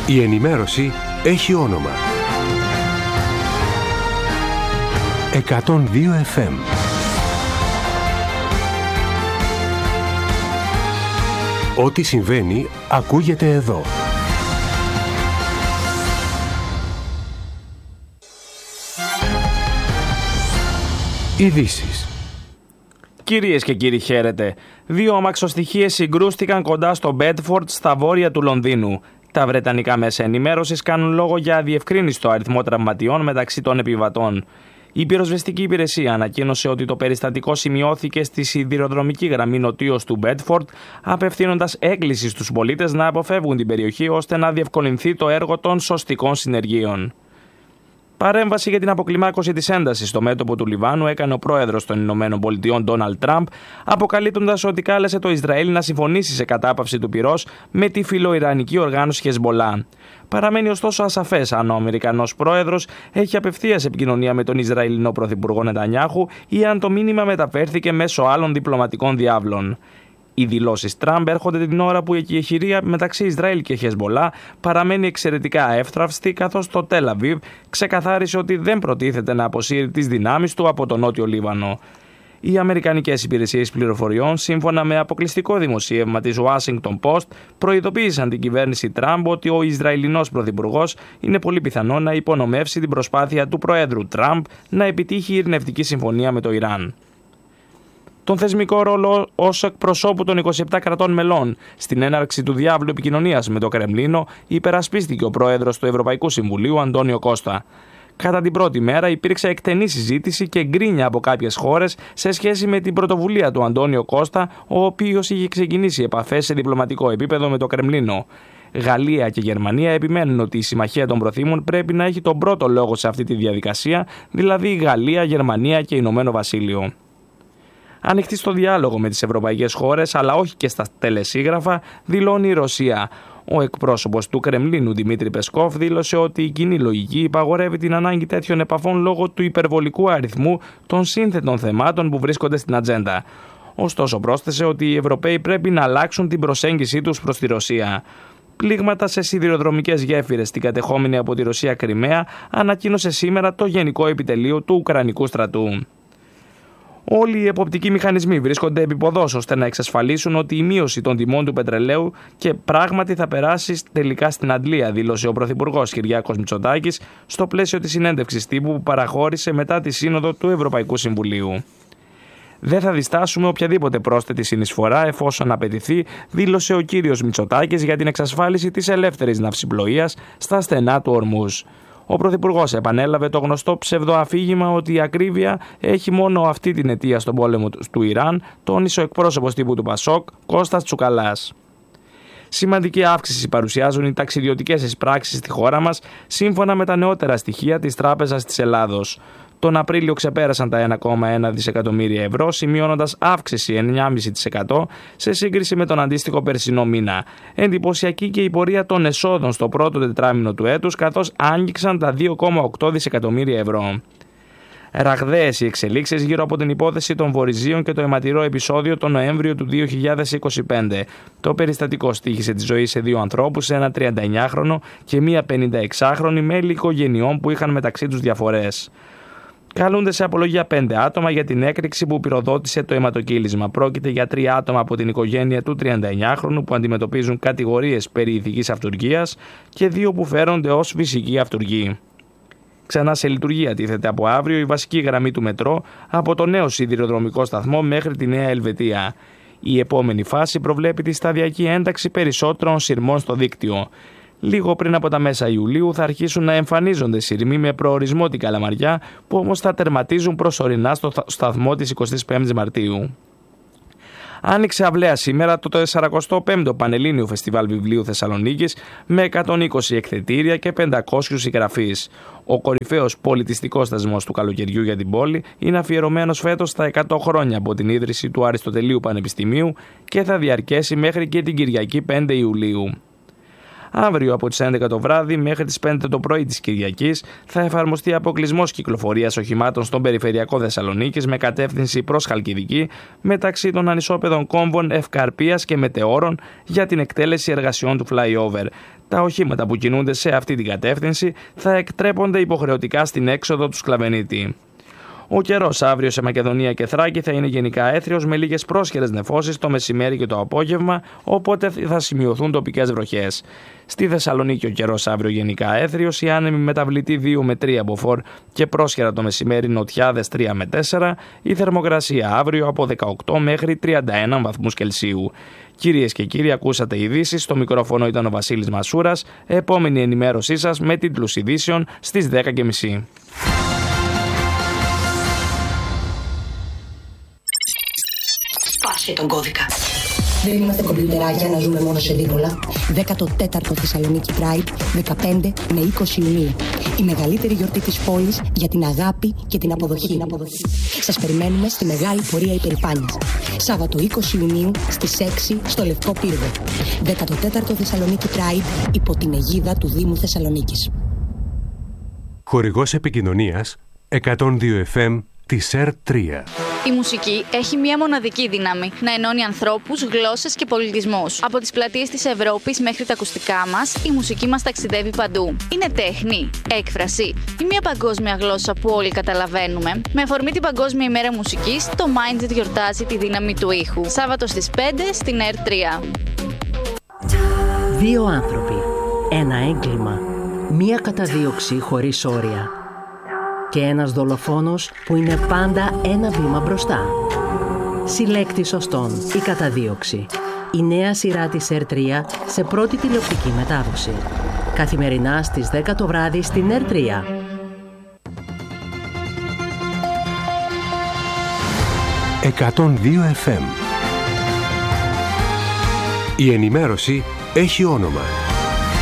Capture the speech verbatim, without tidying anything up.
Η ενημέρωση έχει όνομα. εκατόν δύο εφ εμ. Ό,τι συμβαίνει ακούγεται εδώ. Ειδήσεις. Κυρίες και κύριοι, χαίρετε. Δύο αμαξοστοιχείες συγκρούστηκαν κοντά στο Μπέντφορντ στα βόρεια του Λονδίνου. Τα βρετανικά μέσα ενημέρωσης κάνουν λόγο για αδιευκρίνιστο αριθμό τραυματιών μεταξύ των επιβατών. Η πυροσβεστική υπηρεσία ανακοίνωσε ότι το περιστατικό σημειώθηκε στη σιδηροδρομική γραμμή νοτίως του Μπέντφορντ, απευθύνοντας έκκληση στους πολίτες να αποφεύγουν την περιοχή ώστε να διευκολυνθεί το έργο των σωστικών συνεργείων. Παρέμβαση για την αποκλιμάκωση της έντασης στο μέτωπο του Λιβάνου έκανε ο πρόεδρος των Ηνωμένων Πολιτειών Ντόναλντ Τραμπ, αποκαλύπτοντας ότι κάλεσε το Ισραήλ να συμφωνήσει σε κατάπαυση του πυρός με τη φιλοϊρανική οργάνωση Χεσμολά. Παραμένει ωστόσο ασαφές αν ο Αμερικανός πρόεδρος έχει απευθείας επικοινωνία με τον Ισραηλινό πρωθυπουργό Νετανιάχου ή αν το μήνυμα μεταφέρθηκε μέσω άλλων διπλωματικών διάβλων. Οι δηλώσεις Τραμπ έρχονται την ώρα που η εκεχηρία μεταξύ Ισραήλ και Χεσμολά παραμένει εξαιρετικά εύθραυστη, καθώς το Τελ Αβίβ ξεκαθάρισε ότι δεν προτίθεται να αποσύρει τις δυνάμεις του από τον Νότιο Λίβανο. Οι Αμερικανικές υπηρεσίες πληροφοριών, σύμφωνα με αποκλειστικό δημοσίευμα της Washington Post, προειδοποίησαν την κυβέρνηση Τραμπ ότι ο Ισραηλινός πρωθυπουργός είναι πολύ πιθανό να υπονομεύσει την προσπάθεια του Προέδρου Τραμπ να επιτύχει ειρηνευτική συμφωνία με το Ιράν. Τον θεσμικό ρόλο ως εκπροσώπου των είκοσι επτά κρατών μελών στην έναρξη του διάβλου επικοινωνίας με το Κρεμλίνο υπερασπίστηκε ο πρόεδρος του Ευρωπαϊκού Συμβουλίου Αντώνιο Κώστα. Κατά την πρώτη μέρα υπήρξε εκτενή συζήτηση και γκρίνια από κάποιες χώρες σε σχέση με την πρωτοβουλία του Αντώνιο Κώστα, ο οποίος είχε ξεκινήσει επαφές σε διπλωματικό επίπεδο με το Κρεμλίνο. Γαλλία και Γερμανία επιμένουν ότι η Συμμαχία των Προθήμων πρέπει να έχει τον πρώτο λόγο σε αυτή τη διαδικασία, δηλαδή Γαλλία, Γερμανία και Ηνωμένο Βασίλειο. Ανοιχτή στο διάλογο με τις ευρωπαϊκές χώρες, αλλά όχι και στα τελεσίγραφα, δηλώνει η Ρωσία. Ο εκπρόσωπος του Κρεμλίνου Δημήτρη Πεσκόφ δήλωσε ότι η κοινή λογική υπαγορεύει την ανάγκη τέτοιων επαφών λόγω του υπερβολικού αριθμού των σύνθετων θεμάτων που βρίσκονται στην ατζέντα. Ωστόσο, πρόσθεσε ότι οι Ευρωπαίοι πρέπει να αλλάξουν την προσέγγιση τους προς τη Ρωσία. Πλήγματα σε σιδηροδρομικές γέφυρες στην κατεχόμενη από τη Ρωσία Κριμαία ανακοίνωσε σήμερα το Γενικό Επιτελείο του Ουκρανικού στρατού. Όλοι οι εποπτικοί μηχανισμοί βρίσκονται επίποδος ώστε να εξασφαλίσουν ότι η μείωση των τιμών του πετρελαίου και πράγματι θα περάσει τελικά στην αντλία, δήλωσε ο Πρωθυπουργός Κυριάκος Μητσοτάκης στο πλαίσιο της συνέντευξης τύπου που παραχώρησε μετά τη Σύνοδο του Ευρωπαϊκού Συμβουλίου. Δεν θα διστάσουμε οποιαδήποτε πρόσθετη συνεισφορά εφόσον απαιτηθεί, δήλωσε ο κύριος Μητσοτάκης για την εξασφάλιση της ελεύθερης ναυσιπλοείας στα στενά του Ορμούζ. Ο Πρωθυπουργός επανέλαβε το γνωστό ψευδοαφήγημα ότι η ακρίβεια έχει μόνο αυτή την αιτία στον πόλεμο του Ιράν, τόνισε ο εκπρόσωπος τύπου του Πασόκ, Κώστας Τσουκαλάς. Σημαντική αύξηση παρουσιάζουν οι ταξιδιωτικές εισπράξεις στη χώρα μας, σύμφωνα με τα νεότερα στοιχεία της Τράπεζας της Ελλάδος. Τον Απρίλιο ξεπέρασαν τα ένα κόμμα ένα δισεκατομμύρια ευρώ, σημειώνοντας αύξηση εννιά κόμμα πέντε τοις εκατό σε σύγκριση με τον αντίστοιχο περσινό μήνα. Εντυπωσιακή και η πορεία των εσόδων στο πρώτο τετράμινο του έτους, καθώς άγγιξαν τα δύο κόμμα οκτώ δισεκατομμύρια ευρώ. Ραγδαίες οι εξελίξεις γύρω από την υπόθεση των Βορειζίων και το αιματηρό επεισόδιο τον Νοέμβριο του δύο χιλιάδες είκοσι πέντε. Το περιστατικό στοίχησε τη ζωή σε δύο ανθρώπους, ένα τριανταεννιάχρονο και μία πενηνταεξάχρονη μέλη οικογενειών που είχαν μεταξύ τους διαφορές. Καλούνται σε απολογία πέντε άτομα για την έκρηξη που πυροδότησε το αιματοκύλισμα. Πρόκειται για τρία άτομα από την οικογένεια του τριανταεννιάχρονου που αντιμετωπίζουν κατηγορίες περί ηθικής αυτουργίας και δύο που φέρονται ως φυσική αυτουργή. Ξανά σε λειτουργία τίθεται από αύριο η βασική γραμμή του μετρό από το νέο σιδηροδρομικό σταθμό μέχρι τη Νέα Ελβετία. Η επόμενη φάση προβλέπει τη σταδιακή ένταξη περισσότερων σειρμών στο δίκτυο. Λίγο πριν από τα μέσα Ιουλίου θα αρχίσουν να εμφανίζονται σειρμοί με προορισμό την Καλαμαριά, που όμως θα τερματίζουν προσωρινά στο σταθμό της εικοστής πέμπτης Μαρτίου. Άνοιξε αυλαία σήμερα το σαρακοστό πέμπτο Πανελλήνιο Φεστιβάλ Βιβλίου Θεσσαλονίκης με εκατόν είκοσι εκθετήρια και πεντακόσιους συγγραφείς. Ο κορυφαίος πολιτιστικός θεσμός του καλοκαιριού για την πόλη είναι αφιερωμένος φέτος στα εκατό χρόνια από την ίδρυση του Αριστοτελείου Πανεπιστημίου και θα διαρκέσει μέχρι και την Κυριακή πέντε Ιουλίου. Αύριο από τις έντεκα το βράδυ μέχρι τις πέντε το πρωί της Κυριακής θα εφαρμοστεί αποκλεισμός κυκλοφορίας οχημάτων στον περιφερειακό Θεσσαλονίκης με κατεύθυνση προς Χαλκιδική μεταξύ των ανισόπεδων κόμβων Ευκαρπίας και Μετεώρων για την εκτέλεση εργασιών του flyover. Τα οχήματα που κινούνται σε αυτή την κατεύθυνση θα εκτρέπονται υποχρεωτικά στην έξοδο του Σκλαβενίτη. Ο καιρός αύριο σε Μακεδονία και Θράκη θα είναι γενικά έθριος με λίγες πρόσχερες νεφώσεις το μεσημέρι και το απόγευμα, οπότε θα σημειωθούν τοπικές βροχές. Στη Θεσσαλονίκη ο καιρός αύριο γενικά έθριος, η άνεμη μεταβλητή δύο με τρία μποφόρ και πρόσχερα το μεσημέρι νοτιάδες τρία με τέσσερα, η θερμοκρασία αύριο από δεκαοκτώ μέχρι τριάντα ένα βαθμούς Κελσίου. Κυρίες και κύριοι, ακούσατε ειδήσεις. Στο μικρόφωνο ήταν ο Βασίλης Μασούρας. Επόμενη ενημέρωσή σας με τίτλους ειδήσεων στις δέκα και μισή. Σπάσε τον κώδικα. Δεν είμαστε κομπιουτεράκια να ζούμε μόνο σε δίπολα. δέκατο τέταρτο Θεσσαλονίκη Pride, δεκαπέντε με είκοσι Ιουνίου. Η μεγαλύτερη γιορτή της πόλης για την αγάπη και την αποδοχή. Την αποδοχή. Σας περιμένουμε στη μεγάλη πορεία υπερηφάνειας. Σάββατο είκοσι Ιουνίου στις έξι στο Λευκό Πύργο. δέκατο τέταρτο Θεσσαλονίκη Pride υπό την αιγίδα του Δήμου Θεσσαλονίκης. Χορηγός επικοινωνίας εκατόν δύο εφ εμ της ΕΡ τρία. Η μουσική έχει μία μοναδική δύναμη να ενώνει ανθρώπους, γλώσσες και πολιτισμούς. Από τις πλατείες της Ευρώπης μέχρι τα ακουστικά μας, η μουσική μας ταξιδεύει παντού. Είναι τέχνη, έκφραση ή μία παγκόσμια γλώσσα που όλοι καταλαβαίνουμε. Με αφορμή την Παγκόσμια ημέρα μουσικής, το Mindset γιορτάζει τη δύναμη του ήχου. Σάββατο στις πέντε στην ΕΡ τρία. Δύο άνθρωποι, ένα έγκλημα, μία καταδίωξη χωρίς όρια. Και ένας δολοφόνος που είναι πάντα ένα βήμα μπροστά. Συλλέκτη σωστών, η καταδίωξη. Η νέα σειρά της ΕΡ τρία σε πρώτη τηλεοπτική μετάδοση. Καθημερινά στις δέκα το βράδυ στην ΕΡ τρία. εκατόν δύο εφ εμ. Η ενημέρωση έχει όνομα.